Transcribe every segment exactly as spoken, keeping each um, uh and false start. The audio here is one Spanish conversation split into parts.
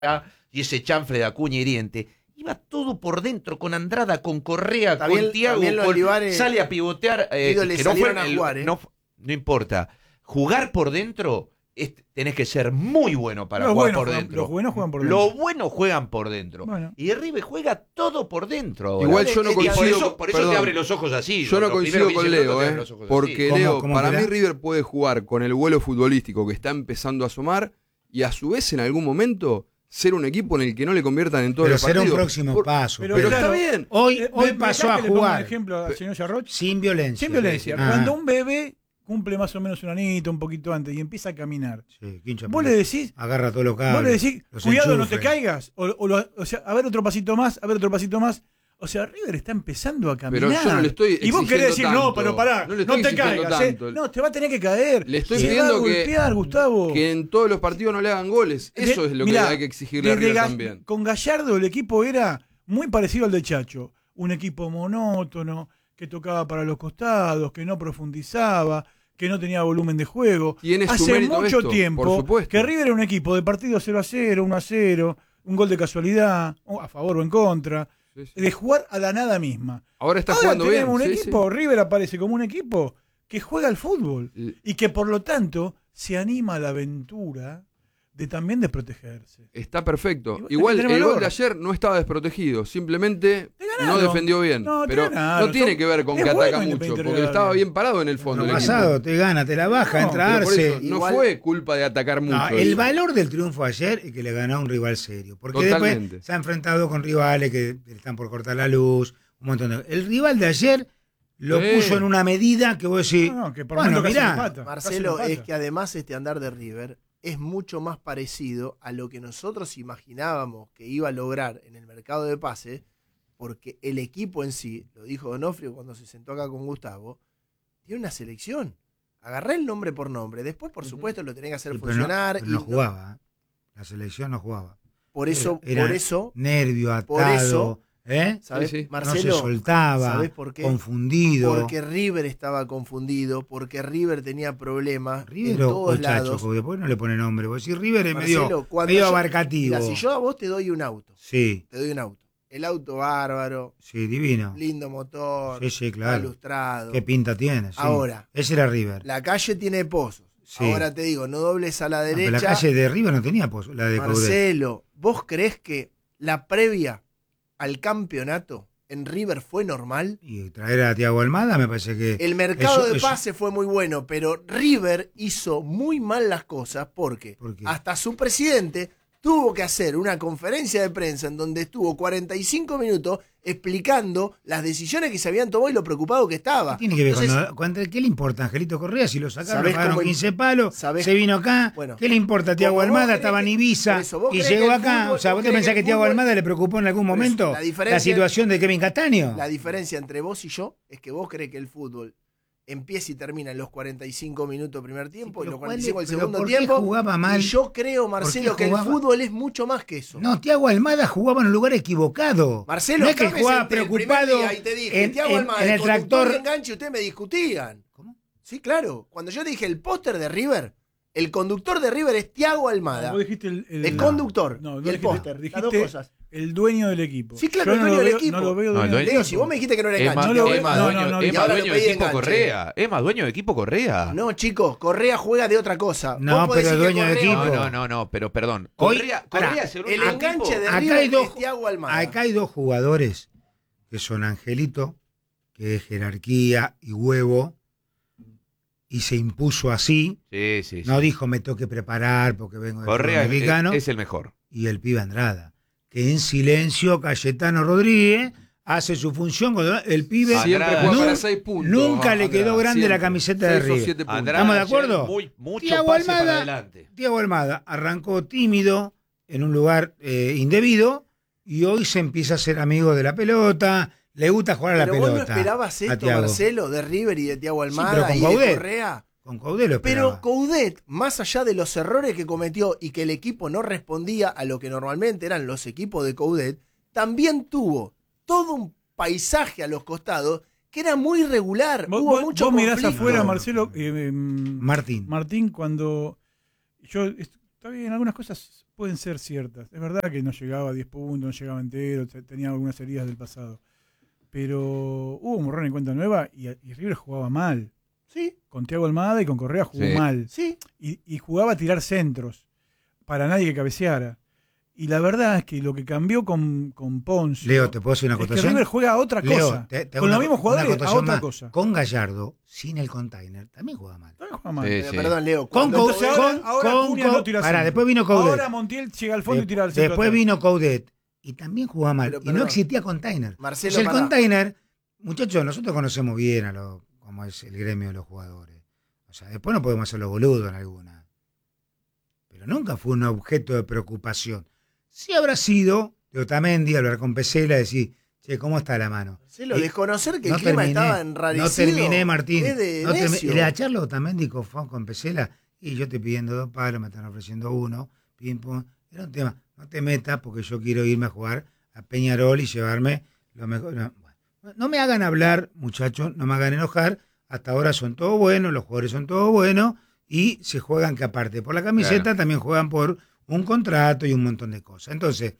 y ese chanfle de Acuña hiriente. Iba todo por dentro, con Andrada, con Correa, también, con Thiago, con, Olivares, sale a pivotear. Eh, que no, fue, el, jugar, ¿eh? no, no importa. Jugar por dentro, es, tenés que ser muy bueno para los jugar por juegan, dentro. Los buenos juegan por dentro. Los buenos juegan por dentro. Bueno. Y River juega todo por dentro. Ahora. Igual yo no coincido. Por eso, por eso te abre los ojos así. Yo no coincido con Leo, ¿eh? Porque ¿Cómo, Leo, cómo para queda? mí River puede jugar con el vuelo futbolístico que está empezando a asomar y a su vez en algún momento ser un equipo en el que no le conviertan en todo el partido. Pero será un próximo Por, paso. Pero, pero claro, está bien. Hoy, eh, hoy pasó a jugar. Un ejemplo al señor Yarroch. Sin violencia. Sin violencia. Ah. Cuando un bebé cumple más o menos un anito, un poquito antes, y empieza a caminar. Sí, quincha, vos le decís. Agarra todo lo cables. Vos le decís, cuidado, enchufes. no te caigas. O, o, lo, o sea, a ver otro pasito más, a ver otro pasito más. O sea, River está empezando a caminar. Pero yo no le estoy y vos querés decir, tanto. no, pero pará, no, no te caigas. Eh. No, te va a tener que caer. Le estoy Se pidiendo va a golpear, que, Gustavo. que en todos los partidos no le hagan goles. Eso de, es lo mirá, que hay que exigirle a River también. Con Gallardo el equipo era muy parecido al de Chacho. Un equipo monótono, que tocaba para los costados, que no profundizaba, que no tenía volumen de juego. Hace mucho esto, tiempo que River era un equipo de partido cero a cero, uno a cero, un gol de casualidad, a favor o en contra, sí, sí. de jugar a la nada misma. Ahora está Ahora jugando tenemos bien. un Sí, equipo, sí. River aparece como un equipo que juega al fútbol y, y que por lo tanto se anima a la aventura de también desprotegerse. Está perfecto. Igual, Igual el gol de ayer no estaba desprotegido, simplemente no defendió bien. No, pero no tiene que ver con que ataca bueno mucho, porque estaba bien parado en el fondo. El pasado, te gana, te la baja, no, entra Arce. No Igual, fue culpa de atacar mucho. No, el valor del triunfo ayer es que le ganó a un rival serio. Porque Totalmente. Después se ha enfrentado con rivales que están por cortar la luz, un montón de... El rival de ayer lo sí. puso en una medida que vos decís, no, no, que por bueno, mirá. Marcelo, es que además este andar de River es mucho más parecido a lo que nosotros imaginábamos que iba a lograr en el mercado de pases, porque el equipo en sí, lo dijo Donofrio cuando se sentó acá con Gustavo, tiene una selección. Agarré el nombre por nombre, después por supuesto lo tenés que hacer sí, funcionar. Pero no, pero no y jugaba, la selección no jugaba. Por eso, era por eso, nervio, atado, por eso, ¿eh? ¿sabes, sí, sí. Marcelo? No se soltaba, ¿sabés por qué? Confundido. Porque River estaba confundido, porque River tenía problemas River en todos o lados. Chacho, porque después no le pone nombre. Vos decís River es Marcelo, medio, medio yo, abarcativo. Mira, si yo a vos te doy un auto, sí. te doy un auto. El auto bárbaro. Sí, divino. Lindo motor. Sí, sí, claro. Ilustrado. Qué pinta tiene. Sí. Ahora. Ese era River. La calle tiene pozos. Sí. Ahora te digo, no dobles a la derecha. No, pero la calle de River no tenía pozos, la de Marcelo, Coudet. ¿Vos creés que la previa al campeonato en River fue normal? Y traer a Thiago Almada me parece que... El mercado eso, de eso... pase fue muy bueno, pero River hizo muy mal las cosas porque ¿Por qué? Hasta su presidente tuvo que hacer una conferencia de prensa en donde estuvo cuarenta y cinco minutos explicando las decisiones que se habían tomado y lo preocupado que estaba. ¿Qué tiene que ver Entonces, cuando, cuando, ¿qué le importa a Angelito Correa? Si lo sacaron, le pagaron quince palos, ¿sabés? Se vino acá. Bueno, ¿qué le importa a Thiago Almada? Estaba en Ibiza eso, y llegó acá. Fútbol, o sea, ¿vos te pensás que, que Thiago Almada le preocupó en algún momento la, la situación de Kevin Castaño? La diferencia entre vos y yo es que vos crees que el fútbol empieza y termina en los cuarenta y cinco minutos primer tiempo sí, y los cuarenta y cinco del segundo tiempo. Jugaba mal? Y yo creo, Marcelo, que el fútbol es mucho más que eso. No, Thiago Almada jugaba en un lugar equivocado. Marcelo, no es que jugaba preocupado y te dije, en, Thiago Almada, en, en el tractor. De enganche, ustedes me discutían. ¿Cómo? Sí, claro. Cuando yo dije el póster de River, el conductor de River es Thiago Almada. No, vos dijiste el, el, el no, conductor no, no y el póster. Dijiste las dos cosas. El dueño del equipo. Sí, claro, yo el dueño no del veo, equipo. No lo veo no, dueño dueño, Leo, si vos me dijiste que no era enganche. No, no es más dueño, no, no, es más no, dueño de equipo enganche. Correa. Es más dueño de equipo Correa. No, chicos, Correa juega de otra cosa. No, pero dueño de equipo. No, no, no, no, pero perdón. Hoy, Correa, Correa se el enganche de acá River hay dos, es Thiago Almada. Acá hay dos jugadores que son Angelito, que es jerarquía y huevo, y se impuso así. Sí, sí, no sí. dijo me tengo que preparar porque vengo del Correa mexicano. Es, es el mejor. Y el pibe Andrada, que en silencio Cayetano Rodríguez hace su función cuando el pibe siempre juega para seis puntos. Nunca le Andrada, quedó grande siempre. la camiseta de River. ¿Estamos de acuerdo? Muy, mucho Thiago pase Almada, para adelante. Thiago Almada arrancó tímido en un lugar eh, indebido y hoy se empieza a ser amigo de la pelota. Le gusta jugar a la pero pelota. ¿Vos no esperabas esto, Marcelo, de River y de Thiago Almada sí, y Coudet, de Correa? Con Coudet lo Pero Coudet, más allá de los errores que cometió y que el equipo no respondía a lo que normalmente eran los equipos de Coudet, también tuvo todo un paisaje a los costados que era muy irregular. Vos, Hubo vos, mucho vos mirás conflicto. afuera, Marcelo, eh, Martín. Martín, cuando yo Está bien, algunas cosas pueden ser ciertas. Es verdad que no llegaba a diez puntos, no llegaba entero, tenía algunas heridas del pasado. Pero hubo un borrón en cuenta nueva y, y River jugaba mal. Sí. Con Thiago Almada y con Correa jugó sí. mal. Sí. Y, y jugaba a tirar centros para nadie que cabeceara. Y la verdad es que lo que cambió con, con Ponce. Leo, ¿te puedo hacer una es acotación? que River juega a otra Leo, cosa. Te, te con una, los mismos jugadores a otra más. cosa. Con Gallardo, sin el container, también juega mal. También juega mal. Sí, Pero, sí. perdón, Leo. Con, cuando- con, ahora, con, ahora con, Cunha con- no tira pará, centro. después vino Coudet. Ahora Montiel llega al fondo De- y tira al centro. Después atrás. vino Coudet y también jugaba mal. Pero, y no perdón. existía container. Marcelo, Entonces, el pará. container, muchachos, nosotros conocemos bien a lo, cómo es el gremio de los jugadores. O sea, después no podemos hacer los boludos en alguna. Pero nunca fue un objeto de preocupación. Sí habrá sido de Otamendi hablar con Pesela y decir, che, ¿cómo está la mano? Marcelo, Y desconocer que no el clima terminé, estaba enrarecido. No terminé, Martín. es de No termi- necio. y la charla de Otamendi con, con Pesela, y yo estoy pidiendo dos palos, me están ofreciendo uno, pim, pum. Era un tema, no te metas porque yo quiero irme a jugar a Peñarol y llevarme lo mejor. No, bueno. No me hagan hablar, muchachos, no me hagan enojar. Hasta ahora son todos buenos, los jugadores son todos buenos y se juegan que aparte por la camiseta Claro. también juegan por un contrato y un montón de cosas. Entonces,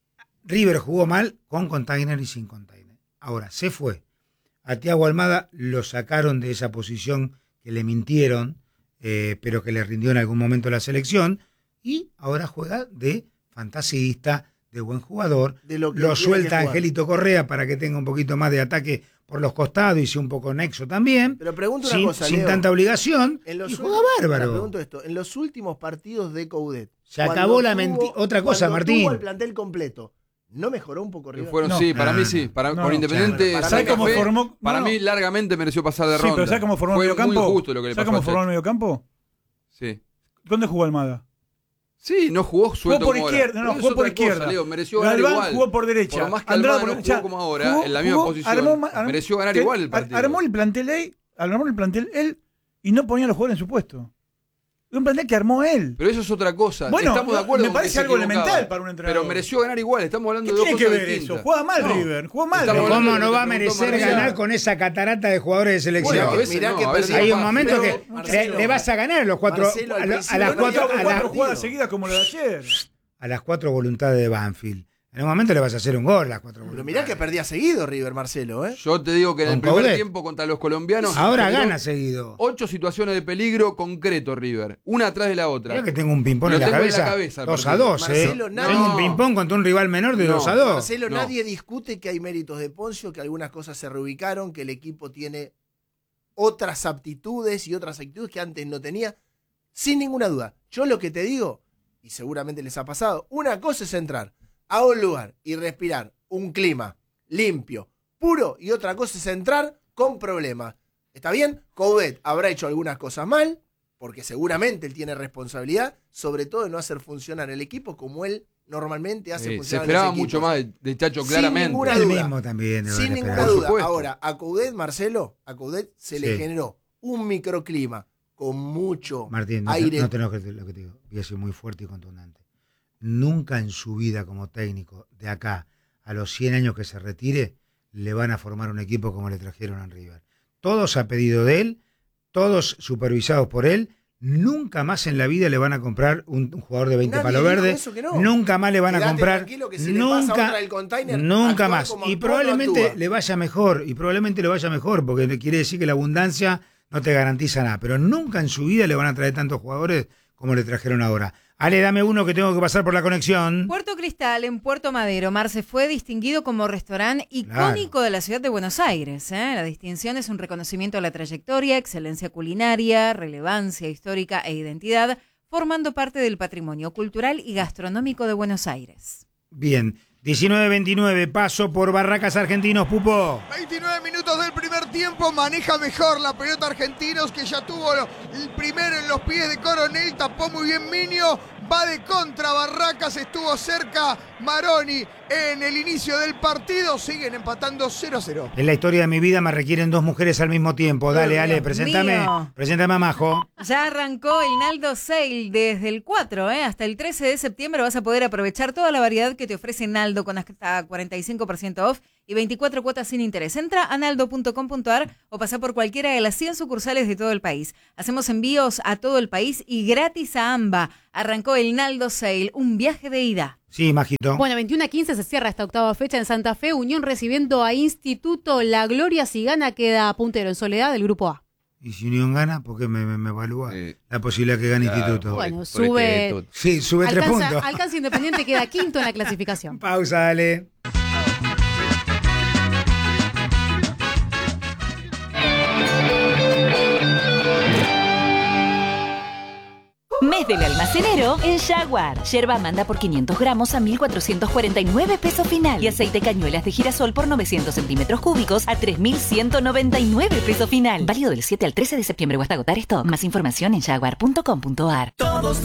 River jugó mal con container y sin container. Ahora, se fue. A Thiago Almada lo sacaron de esa posición que le mintieron, eh, pero que le rindió en algún momento la selección, y ahora juega de fantasista, de buen jugador. De lo que Lo tiene suelta que jugar. Angelito Correa para que tenga un poquito más de ataque por los costados y sea un poco nexo también. Pero pregunto una sin, cosa, sin Leo. tanta obligación. En los Y ul- juega Ahora, bárbaro. pregunto esto. En los últimos partidos de Coudet. Se cuando acabó la tuvo- menti- Otra cosa, cuando Martín. tuvo el plantel completo. ¿No mejoró un poco River? Fueron, No. sí, para No, mí no. sí. Para, No, con no. Independiente Claro, ¿Sabes Santa cómo Fe, formó? para No, mí largamente mereció pasar de Sí, ronda. pero ¿sabes cómo formó el Fue mediocampo? muy justo lo que le ¿Sabes pasó cómo a formó el Checho. mediocampo? Sí. ¿Dónde jugó Almada? Sí, no jugó suelto Jugó por como ahora. izquierda, no, Pero jugó es por otra cosa, izquierda. Leo, mereció ganar Galván igual. jugó por derecha. Por más que Andrada Almada por- no o sea, jugó como ahora, jugó- en la misma jugó- posición. armó- armó- mereció ganar que- igual el ar- partido. Armó el plantel él, armó el plantel él y no ponía a los jugadores en su puesto. Un plantel que armó él. Pero eso es otra cosa. Bueno, estamos de no, acuerdo me con que parece se algo equivocaba. elemental para un entrenador. Pero mereció ganar igual. Estamos hablando ¿Qué de dos tiene que cosas ver distintas. eso? Juega mal No. River, juega mal Estamos River. hablando ¿Cómo de lo no que va a te preguntó merecer Marcelo. ganar con esa catarata de jugadores de selección? Bueno, a Mirá veces mirá no, que a veces perdió- Hay un pasa. momento pero, que Marcelo, le, le vas a ganar a los cuatro, Marcelo, al a, la- a principio las no cuatro, llegó a, con la- cuatro partido. jugadas seguidas como la de ayer. a las cuatro voluntades de Banfield. En un momento le vas a hacer un gol a las cuatro Pero voluntades. mirá que perdía seguido River, Marcelo, ¿eh? Yo te digo que en el Con primer Coudet. tiempo contra los colombianos. Ahora generó gana seguido. Ocho situaciones de peligro concreto, River. Una atrás de la otra. Mirá que tengo un ping-pong Lo en la tengo en cabeza. la cabeza el dos a partido. dos, ¿eh? Marcelo, nadie- Tengo un No. ping-pong contra un rival menor de No. dos a dos. Marcelo, No. nadie discute que hay méritos de Poncio, que algunas cosas se reubicaron, que el equipo tiene otras aptitudes y otras actitudes que antes no tenía, sin ninguna duda. Yo lo que te digo, y seguramente les ha pasado, una cosa es entrar a un lugar y respirar un clima limpio, puro, y otra cosa es entrar con problemas. ¿Está bien? Coudet habrá hecho algunas cosas mal, porque seguramente él tiene responsabilidad, sobre todo de no hacer funcionar el equipo como él normalmente hace Sí, se funcionar esperaba los equipos. mucho más de, de Chacho, Sin claramente. ninguna Él duda. mismo también. lo Sin habrá ninguna esperado. Por duda. supuesto. Ahora, a Coudet, Marcelo, a Coudet se le Sí. generó un microclima con mucho Martín, no te, aire. no te enojes de lo que te digo. Voy a ser muy fuerte y contundente. Nunca en su vida como técnico, de acá a los cien años que se retire, le van a formar un equipo como le trajeron a River. Todos a pedido de él, todos supervisados por él. Nunca más en la vida le van a comprar un, un jugador de veinte Nadie palos dijo verdes. eso, que no. Nunca más le van a Quédate comprar. tranquilo que si le pasa Nunca, otra del container, nunca actúa más. como Y actúa, probablemente actúa. le vaya mejor. Y probablemente le vaya mejor, porque quiere decir que la abundancia no te garantiza nada. Pero nunca en su vida le van a traer tantos jugadores como le trajeron ahora. Ale, dame uno que tengo que pasar por la conexión. Puerto Cristal, en Puerto Madero, Marce fue distinguido como restaurante icónico Claro. de la ciudad de Buenos Aires. ¿eh? La distinción es un reconocimiento a la trayectoria, excelencia culinaria, relevancia histórica e identidad, formando parte del patrimonio cultural y gastronómico de Buenos Aires. Bien. diecinueve veintinueve, paso por Barracas Argentinos, Pupo. veintinueve minutos del primer tiempo, maneja mejor la pelota Argentinos, que ya tuvo el primero en los pies de Coronel, tapó muy bien Minio, va de contra Barracas, estuvo cerca Maroni en el inicio del partido, siguen empatando cero a cero. En la historia de mi vida me requieren dos mujeres al mismo tiempo. Dale, Dios Ale, preséntame, mío. preséntame a Majo. Ya arrancó el Naldo Sale desde el cuatro, ¿eh? hasta el trece de septiembre vas a poder aprovechar toda la variedad que te ofrece Naldo con hasta cuarenta y cinco por ciento off y veinticuatro cuotas sin interés. Entra a naldo punto com punto a r o pasa por cualquiera de las cien sucursales de todo el país. Hacemos envíos a todo el país y gratis a AMBA. Arrancó el Naldo Sale, un viaje de ida. Sí, Majito. Bueno, veintiuno a quince se cierra esta octava fecha en Santa Fe. Unión recibiendo a Instituto La Gloria. Si gana, queda puntero en Soledad del Grupo A. Y si Unión gana, ¿por qué me, me, me evalúa eh, la posibilidad que gane claro, Instituto? Bueno, sube. Este, sí, sube alcanza, tres puntos. Alcanza Independiente, queda quinto en la clasificación. Pausa, dale. Mes del almacenero en Jaguar. Yerba manda por quinientos gramos a mil cuatrocientos cuarenta y nueve pesos final. Y aceite cañuelas de girasol por novecientos centímetros cúbicos a tres mil ciento noventa y nueve pesos final. Válido del siete al trece de septiembre o hasta agotar esto. Más información en jaguar punto com punto a r. Todos